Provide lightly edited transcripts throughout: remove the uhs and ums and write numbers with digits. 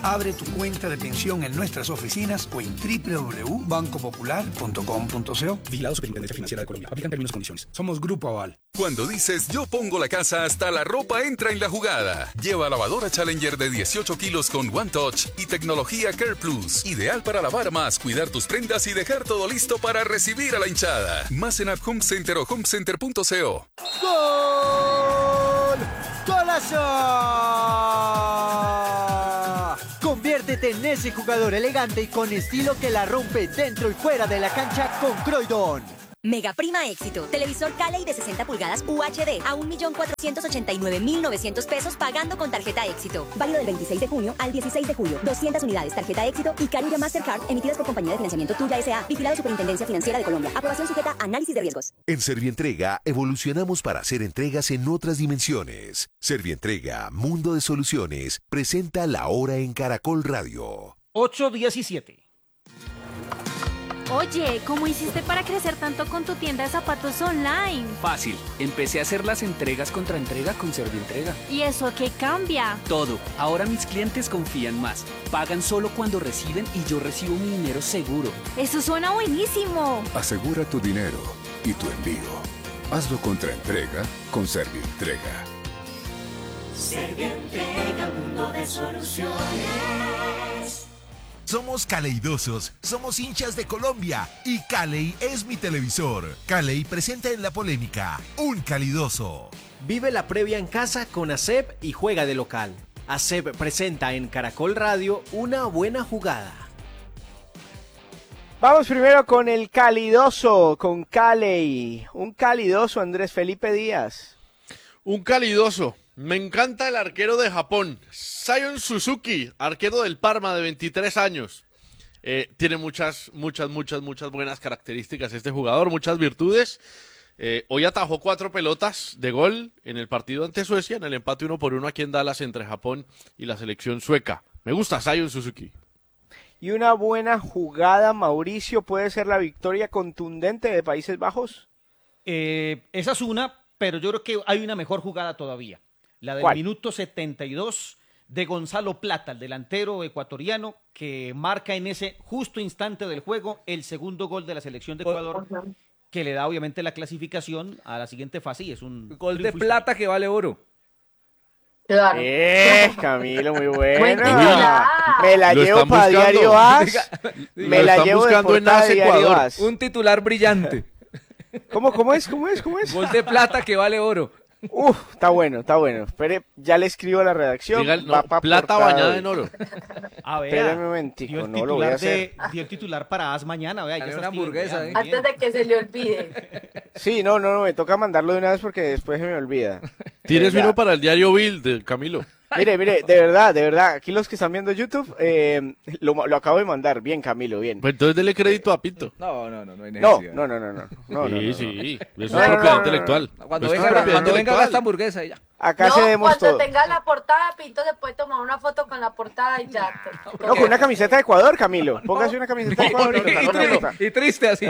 Abre tu cuenta de pensión en nuestras oficinas o en www.bancopopular.com.co. Vigilado Superintendencia Financiera de Colombia. Aplican términos y condiciones. Somos Grupo Aval. Cuando dices yo pongo la casa, hasta la ropa entra en la jugada. Lleva lavadora Challenger de 18 kilos con One Touch y tecnología Care Plus. Ideal para lavar más, cuidar tus prendas y dejar todo listo para recibir a la hinchada. Más en App Home Center o homecenter.co. ¡Gol! ¡Golazo! Conviértete en ese jugador elegante y con estilo que la rompe dentro y fuera de la cancha con Croydon. Mega Prima Éxito. Televisor Caley de 60 pulgadas UHD a 1.489.900 pesos pagando con tarjeta Éxito. Válido del 26 de junio al 16 de julio. 200 unidades tarjeta Éxito y Carulla Mastercard emitidas por Compañía de Financiamiento Tuya S.A. Vigilado Superintendencia Financiera de Colombia. Aprobación sujeta a análisis de riesgos. En Servientrega evolucionamos para hacer entregas en otras dimensiones. Servientrega, Mundo de Soluciones, presenta La Hora en Caracol Radio. 8:17. Oye, ¿cómo hiciste para crecer tanto con tu tienda de zapatos online? Fácil, empecé a hacer las entregas contra entrega con Servientrega. ¿Y eso qué cambia? Todo, ahora mis clientes confían más, pagan solo cuando reciben y yo recibo mi dinero seguro. ¡Eso suena buenísimo! Asegura tu dinero y tu envío. Hazlo contra entrega con Servientrega. Servientrega, mundo de soluciones. Somos caleidosos, somos hinchas de Colombia y Caley es mi televisor. Caley presenta en la polémica un calidoso. Vive la previa en casa con ASEP y juega de local. ASEP presenta en Caracol Radio una buena jugada. Vamos primero con el calidoso, con Caley. Un calidoso, Andrés Felipe Díaz. Un calidoso. Me encanta el arquero de Japón, Sion Suzuki, arquero del Parma de 23 años. Tiene muchas buenas características este jugador, muchas virtudes. Hoy atajó 4 pelotas de gol en el partido ante Suecia, en el empate 1-1 aquí en Dallas entre Japón y la selección sueca. Me gusta Sion Suzuki. Y una buena jugada, Mauricio, ¿puede ser la victoria contundente de Países Bajos? Esa es una, pero yo creo que hay una mejor jugada todavía. La del minuto 72 de Gonzalo Plata, el delantero ecuatoriano, que marca en ese justo instante del juego el segundo gol de la selección de Ecuador, que le da obviamente la clasificación a la siguiente fase y es un gol de plata que vale oro. Claro. Camilo, muy buena. Me la llevo para Diario As. Me la llevo de portada de Diario As. Un titular brillante. ¿Cómo es? Gol de plata que vale oro. Está bueno. Espere, ya le escribo a la redacción. Diga, plata bañada en oro. A ver, espérame un momentico, no lo voy a hacer. Dio el titular para As mañana, vea, una hamburguesa. Antes de que se le olvide. Sí, no, me toca mandarlo de una vez porque después se me olvida. Tienes uno para el diario Bill de Camilo. Mire, de verdad, aquí los que están viendo YouTube, lo acabo de mandar, bien Camilo, bien. Pues entonces dele crédito a Pinto. No hay necesidad. No. Sí, es una propiedad intelectual. Cuando venga esta hamburguesa y ya. Acá cedemos todo. Cuando tenga la portada, Pinto se puede tomar una foto con la portada y ya. No, con una camiseta de Ecuador, Camilo. Póngase una camiseta de Ecuador. Y triste así.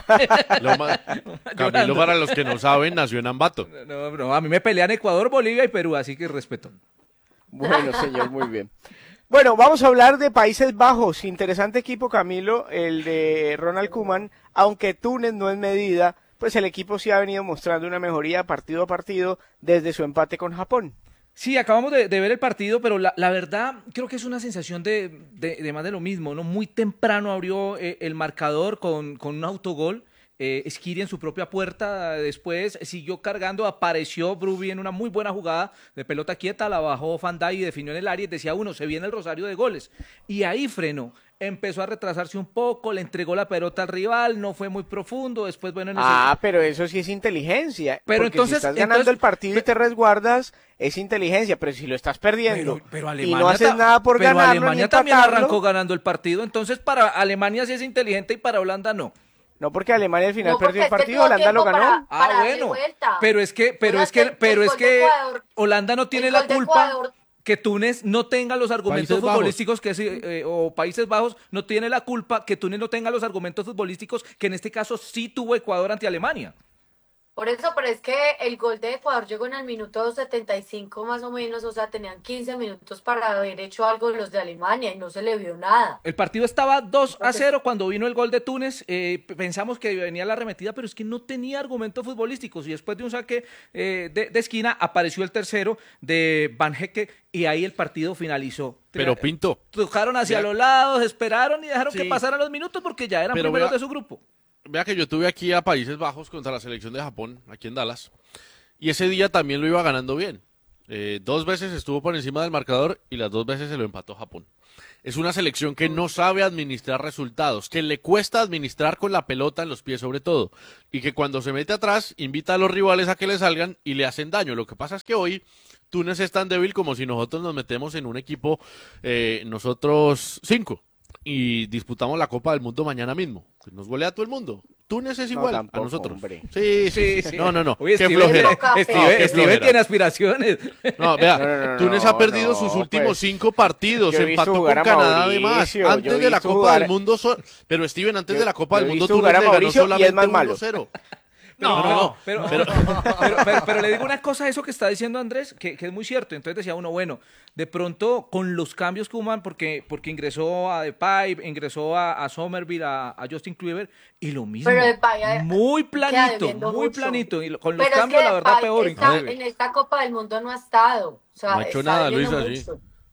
Camilo, para los que no saben, nació en Ambato. No, a mí me pelean Ecuador, Bolivia y Perú, así que respeto. Bueno, señor, muy bien. Bueno, vamos a hablar de Países Bajos. Interesante equipo, Camilo, el de Ronald Koeman. Aunque Túnez no es medida, pues el equipo sí ha venido mostrando una mejoría partido a partido desde su empate con Japón. Sí, acabamos de ver el partido, pero la verdad creo que es una sensación de más de lo mismo, ¿no? Muy temprano abrió el marcador con un autogol. Skiri en su propia puerta, después siguió cargando, apareció Bruby en una muy buena jugada de pelota quieta, la bajó Van Dijk y definió en el área y decía se viene el rosario de goles, y ahí frenó, empezó a retrasarse un poco, le entregó la pelota al rival, no fue muy profundo, después pero eso sí es inteligencia, pero porque si estás ganando el partido y te resguardas, es inteligencia, pero si lo estás perdiendo pero Alemania, y no haces nada por ganarlo, Alemania también arrancó ganando el partido, entonces para Alemania sí es inteligente y para Holanda no. No, porque Alemania al final perdió el partido, Holanda lo ganó. Bueno, pero es que Holanda no tiene la culpa que Túnez no tenga los argumentos futbolísticos o Países Bajos no tiene la culpa que Túnez no tenga los argumentos futbolísticos que en este caso sí tuvo Ecuador ante Alemania. Por eso, pero es que el gol de Ecuador llegó en el minuto 75 más o menos, o sea, tenían 15 minutos para haber hecho algo los de Alemania y no se le vio nada. El partido estaba 2-0 cuando vino el gol de Túnez, pensamos que venía la arremetida, pero es que no tenía argumentos futbolísticos, y después de un saque de esquina apareció el tercero de Van Hecke, y ahí el partido finalizó. Pero Pinto. Tocaron hacia los lados, esperaron y dejaron que pasaran los minutos porque ya eran primeros de su grupo. Vea que yo tuve aquí a Países Bajos contra la selección de Japón, aquí en Dallas, y ese día también lo iba ganando bien. 2 veces estuvo por encima del marcador y las 2 veces se lo empató Japón. Es una selección que no sabe administrar resultados, que le cuesta administrar con la pelota en los pies sobre todo, y que cuando se mete atrás invita a los rivales a que le salgan y le hacen daño. Lo que pasa es que hoy Túnez es tan débil como si nosotros nos metemos en un equipo, nosotros 5. Y disputamos la Copa del Mundo mañana mismo. Nos golea todo el mundo. Túnez es igual a nosotros. Hombre. Sí. No. Oye, qué flojera. Steven tiene aspiraciones. No, vea, Túnez ha perdido sus últimos 5 partidos. Se empató con Canadá además. Antes de la Copa del Mundo. Pero Steven, antes de la Copa del Mundo, Túnez le ganó solamente 1-0. No, pero le digo una cosa a eso que está diciendo Andrés, que es muy cierto. Entonces decía uno, bueno, de pronto con los cambios que hubo, porque ingresó a Depay, ingresó a Somerville, a Justin Kluivert, y lo mismo, muy planito, y con los cambios la verdad peor. En esta Copa del Mundo no ha estado. O sea, no ha hecho nada, Luisa, sí.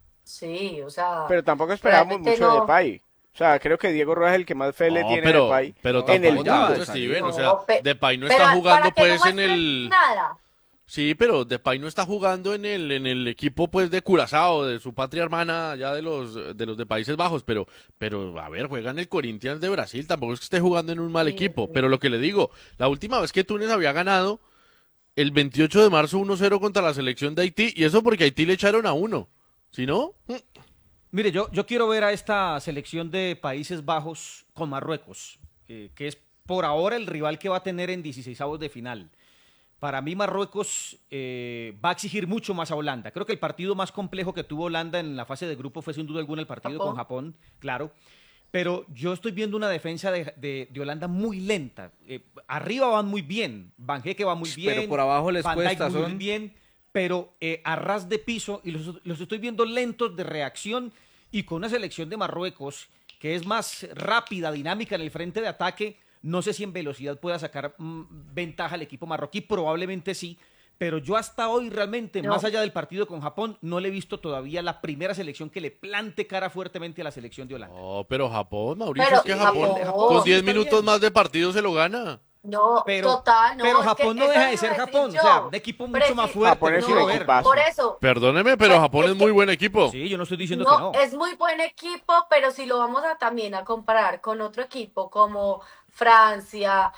Sí, o sea. Pero tampoco esperábamos mucho de Depay. O sea, creo que Diego Rueda es el que más fe le tiene a Depay. Pero en el Steven, o sea, Depay no está jugando pues en el... Nada. Sí, pero Depay no está jugando en el equipo pues de Curazao, de su patria hermana, ya de los de Países Bajos, pero a ver, juega en el Corinthians de Brasil, tampoco es que esté jugando en un mal equipo, pero lo que le digo, la última vez que Túnez había ganado, el 28 de marzo 1-0 contra la selección de Haití, y eso porque Haití le echaron a 1, ¿sí no? Mire, yo quiero ver a esta selección de Países Bajos con Marruecos, que es por ahora el rival que va a tener en 16avos de final. Para mí Marruecos va a exigir mucho más a Holanda. Creo que el partido más complejo que tuvo Holanda en la fase de grupo fue sin duda alguna el partido con Japón, claro. Pero yo estoy viendo una defensa de Holanda muy lenta. Arriba van muy bien, Van Hecke va muy bien, pero por abajo les Van cuesta, Dijk muy bien. Pero a ras de piso, y los estoy viendo lentos de reacción, y con una selección de Marruecos que es más rápida, dinámica en el frente de ataque, no sé si en velocidad pueda sacar ventaja al equipo marroquí, probablemente sí, pero yo hasta hoy realmente, más allá del partido con Japón, no le he visto todavía la primera selección que le plante cara fuertemente a la selección de Holanda. No, pero Japón, Mauricio, es que Japón con 10 minutos más de partido se lo gana. No, pero Japón no deja de ser Japón, o sea, un equipo mucho más fuerte. Japón es un equipazo. Por eso. Perdóneme, pero Japón es muy buen equipo. Sí, yo no estoy diciendo que no. Es muy buen equipo, pero si lo vamos a también a comparar con otro equipo como Francia,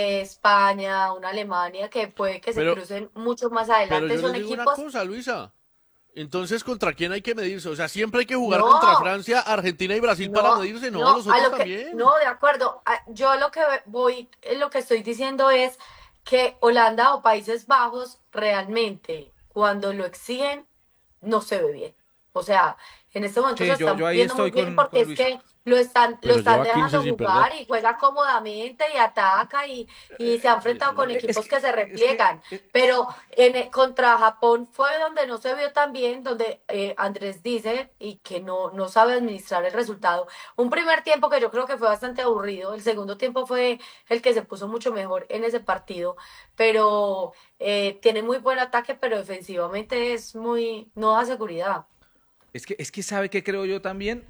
España, una Alemania, que puede que se crucen mucho más adelante. Pero yo son les digo equipos. Una cosa, Luisa. Entonces, ¿contra quién hay que medirse? O sea, siempre hay que jugar contra Francia, Argentina y Brasil para medirse, ¿no? Los otros también. No, de acuerdo. Yo lo que lo que estoy diciendo es que Holanda o Países Bajos realmente, cuando lo exigen, no se ve bien. O sea, en este momento se están viendo muy bien porque es que lo están dejando jugar y juega cómodamente y ataca y se ha enfrentado con equipos que se repliegan. Pero contra Japón fue donde no se vio tan bien, donde Andrés dice y que no sabe administrar el resultado. Un primer tiempo que yo creo que fue bastante aburrido, el segundo tiempo fue el que se puso mucho mejor en ese partido, pero tiene muy buen ataque, pero defensivamente no da seguridad. Es que sabe que creo yo también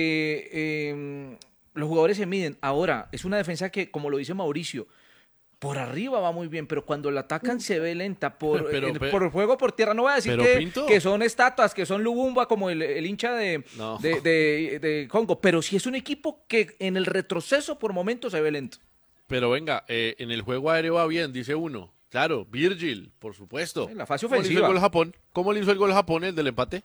que los jugadores se miden. Ahora, es una defensa que, como lo dice Mauricio, por arriba va muy bien, pero cuando la atacan se ve lenta. Por el juego por tierra, no voy a decir que son estatuas, que son Lubumba como el hincha de Congo, pero sí es un equipo que en el retroceso por momentos se ve lento. Pero venga, en el juego aéreo va bien, dice uno. Claro, Virgil, por supuesto. La fase ofensiva. ¿Cómo le hizo el gol Japón, el del empate?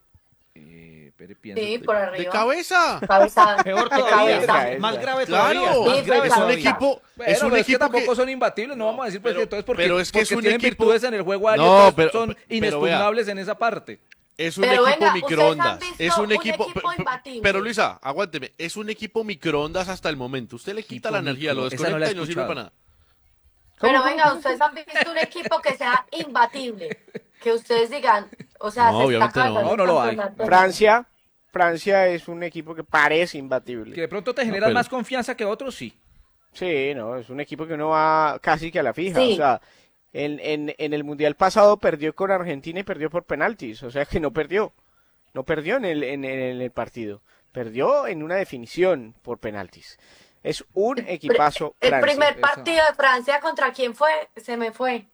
Sí, por arriba. ¡De cabeza! Peor todavía, más grave todavía. Es un equipo, que tampoco son imbatibles, no vamos a decir entonces porque tienen virtudes en el juego aéreo, son inexpugnables en esa parte. Es un equipo microondas, es un equipo pero Luisa, aguánteme, es un equipo microondas hasta el momento. Usted le quita la energía, lo desconecta y no sirve para nada. Pero venga, ustedes han visto un equipo que sea imbatible, que ustedes digan, o sea, No, se obviamente está no. cagando No, no lo hay. campeonato. Francia es un equipo que parece imbatible. Que de pronto te generas pero- más confianza que otros, sí. Sí, no, es un equipo que uno va casi que a la fija. Sí. O sea, en el Mundial pasado perdió con Argentina y perdió por penaltis. O sea que no perdió. No perdió en el partido. Perdió en una definición por penaltis. Es un equipazo El Francia. primer partido de Francia, ¿contra quién fue? Se me fue.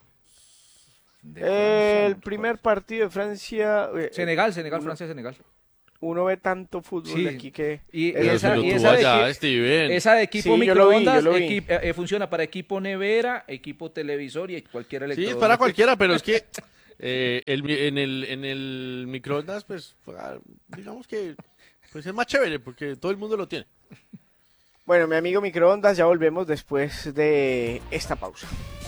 El primer partido de Francia. Senegal, Francia, Senegal. Uno ve tanto fútbol Sí. aquí que. Pero si lo tuvo allá, Steven. Esa de equipo Sí, yo lo vi, microondas yo lo vi. funciona para equipo nevera, equipo televisor y cualquier Sí, electrodoméstico. es para cualquiera, pero es que en el microondas, pues, digamos que pues es más chévere porque todo el mundo lo tiene. Bueno, mi amigo microondas, ya volvemos después de esta pausa.